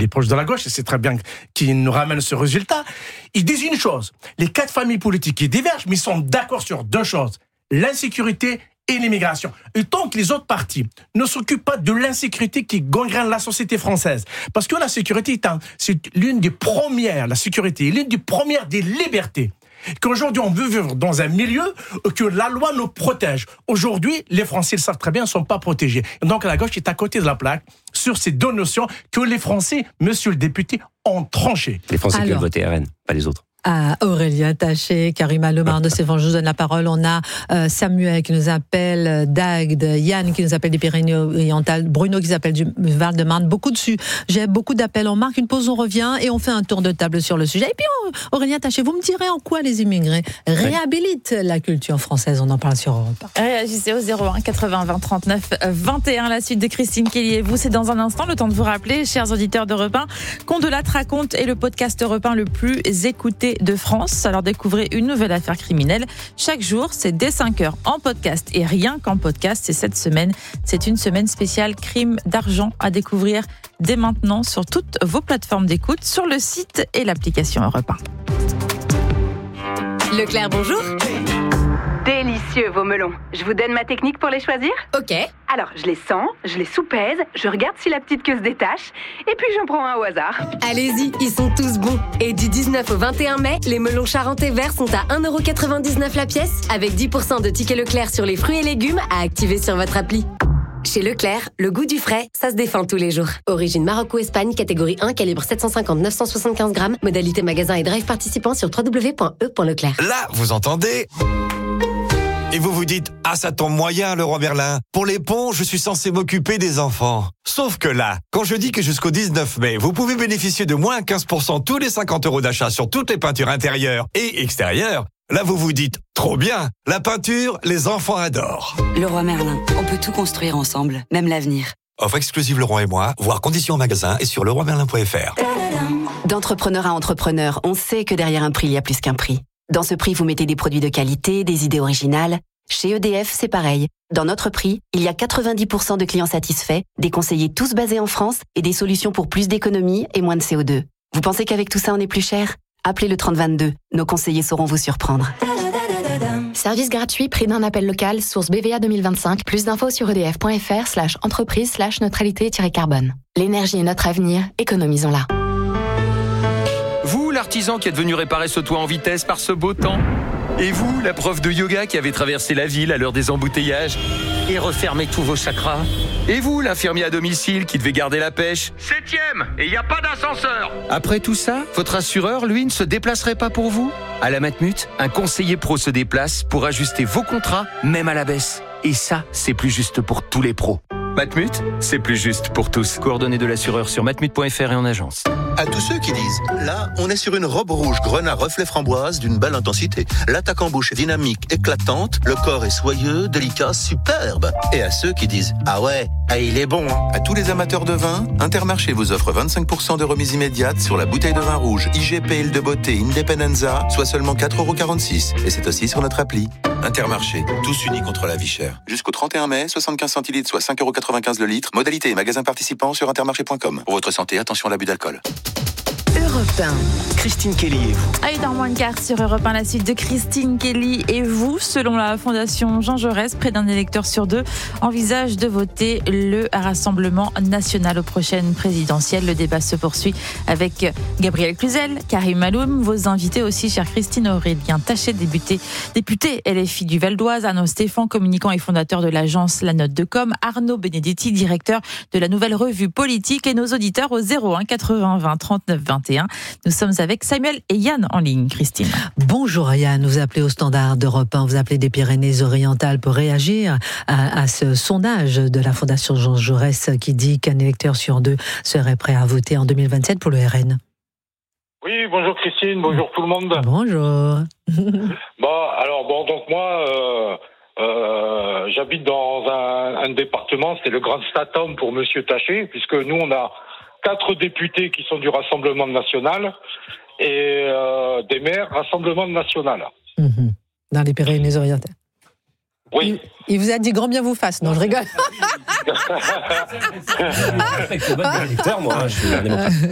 est proche de la gauche, et c'est très bien qu'il nous ramène ce résultat. Ils disent une chose, les 4 familles politiques qui divergent, mais ils sont d'accord sur 2 choses, l'insécurité et l'immigration. Et tant que les autres partis ne s'occupent pas de l'insécurité qui gangrène la société française, parce que la sécurité c'est l'une des premières, la sécurité est l'une des premières des libertés. Qu'aujourd'hui, on veut vivre dans un milieu que la loi nous protège. Aujourd'hui, les Français le savent très bien, ne sont pas protégés. Donc, la gauche est à côté de la plaque sur ces 2 notions que les Français, monsieur le député, ont tranchées. Les Français qui veulent voter RN, pas les autres. À Aurélien Taché, Karima Lemar de Sévan, je vous donne la parole. On a Samuel qui nous appelle d'Agde, Yann qui nous appelle des Pyrénées-Orientales, Bruno qui nous appelle du Val-de-Marne. J'ai beaucoup d'appels. On marque une pause, on revient et on fait un tour de table sur le sujet. Et puis Aurélien Taché, vous me direz en quoi les immigrés réhabilitent la culture française. On en parle sur Europe 1. Réagissez au 01 80 20 39 21. La suite de Christine Kelly et vous, c'est dans un instant. Le temps de vous rappeler, chers auditeurs d'Europe 1, qu'on de la raconte est le podcast Europe 1 le plus écouté de France. Alors découvrez une nouvelle affaire criminelle chaque jour, c'est dès 5h en podcast et rien qu'en podcast. C'est cette semaine, c'est une semaine spéciale crime d'argent à découvrir dès maintenant sur toutes vos plateformes d'écoute, sur le site et l'application Europe 1. Leclerc, bonjour. Délicieux vos melons. Je vous donne ma technique pour les choisir ? Ok. Alors, je les sens, je les soupèse, je regarde si la petite queue se détache, et puis j'en prends un au hasard. Allez-y, ils sont tous bons. Et du 19 au 21 mai, les melons charentais verts sont à 1,99€ la pièce, avec 10% de tickets Leclerc sur les fruits et légumes à activer sur votre appli. Chez Leclerc, le goût du frais, ça se défend tous les jours. Origine Maroc-Espagne, catégorie 1, calibre 750-975 grammes. Modalité magasin et drive participant sur www.e.leclerc. Là, vous entendez ? Et vous vous dites, ah ça tombe moyen Leroy Merlin. Pour les ponts, je suis censé m'occuper des enfants. Sauf que là, quand je dis que jusqu'au 19 mai, vous pouvez bénéficier de moins 15% tous les 50 € d'achat sur toutes les peintures intérieures et extérieures, là vous vous dites, trop bien, la peinture, les enfants adorent. Leroy Merlin, on peut tout construire ensemble, même l'avenir. Offre exclusive Leroy et moi, voir conditions en magasin et sur leroymerlin.fr. D'entrepreneur à entrepreneur, on sait que derrière un prix, il y a plus qu'un prix. Dans ce prix, vous mettez des produits de qualité, des idées originales. Chez EDF, c'est pareil. Dans notre prix, il y a 90% de clients satisfaits, des conseillers tous basés en France et des solutions pour plus d'économie et moins de CO2. Vous pensez qu'avec tout ça, on est plus cher ? Appelez le 3022. Nos conseillers sauront vous surprendre. Service gratuit, prix d'un appel local, source BVA 2025. Plus d'infos sur edf.fr/entreprise/neutralité-carbone. L'énergie est notre avenir, économisons-la. Vous, l'artisan qui est venu réparer ce toit en vitesse par ce beau temps. Et vous, la prof de yoga qui avait traversé la ville à l'heure des embouteillages et refermé tous vos chakras. Et vous, l'infirmier à domicile qui devait garder la pêche. 7e, et il n'y a pas d'ascenseur. Après tout ça, votre assureur, lui, ne se déplacerait pas pour vous ? À la Matmut, un conseiller pro se déplace pour ajuster vos contrats, même à la baisse. Et ça, c'est plus juste pour tous les pros. Matmut, c'est plus juste pour tous. Coordonnées de l'assureur sur matmut.fr et en agence. À tous ceux qui disent, là, on est sur une robe rouge grenat reflet framboise d'une belle intensité. L'attaque en bouche est dynamique, éclatante, le corps est soyeux, délicat, superbe. Et à ceux qui disent, ah ouais, il est bon. À tous les amateurs de vin, Intermarché vous offre 25% de remise immédiate sur la bouteille de vin rouge IGP Île de Beauté Independenza, soit seulement 4,46€. Et c'est aussi sur notre appli. Intermarché, tous unis contre la vie chère. Jusqu'au 31 mai, 75 centilitres, soit 5,95€ le litre. Modalité et magasins participants sur intermarché.com. Pour votre santé, attention à l'abus d'alcool. Europe 1. Christine Kelly et vous. Allez, dans moins de quart sur Europe 1, la suite de Christine Kelly et vous, selon la Fondation Jean Jaurès, près d'un électeur sur 2 envisage de voter le Rassemblement national aux prochaines présidentielles. Le débat se poursuit avec Gabriel Cluzel, Karim Maloum, vos invités aussi, chère Christine, Aurélien Taché, député LFI du Val d'Oise, Arnaud Stéphane, communicant et fondateur de l'agence La Note de Com, Arnaud Benedetti, directeur de la nouvelle revue politique, et nos auditeurs au 01 80 20 39 21. Nous sommes avec Samuel et Yann en ligne, Christine. Bonjour Yann, vous appelez au standard d'Europe 1, vous appelez des Pyrénées-Orientales pour réagir à ce sondage de la Fondation Jean Jaurès qui dit qu'un électeur sur 2 serait prêt à voter en 2027 pour le RN. Oui, bonjour Christine, bonjour tout le monde. Bonjour. Donc moi, j'habite dans un département, c'est le Grand Statham pour Monsieur Taché, puisque nous on a 4 députés qui sont du Rassemblement national et des maires Rassemblement national. Dans les Pyrénées-Orientales. Oui. Il vous a dit grand bien vous fasse. Non, je rigole. Moi, je suis un démocrate.